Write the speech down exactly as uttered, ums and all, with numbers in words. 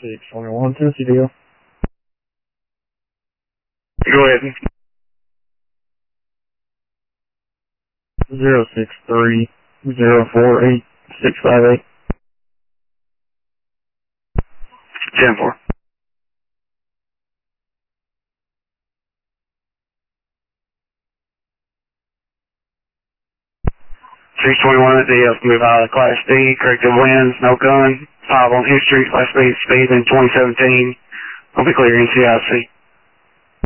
six twenty-one, Tennessee deal. Go ahead. Zero six three zero four eight six five eight. ten four. six twenty-one at the uh, move out of Class D, corrective winds, no gun, five on history, Class B speed in twenty seventeen. I'll be clear in C I C.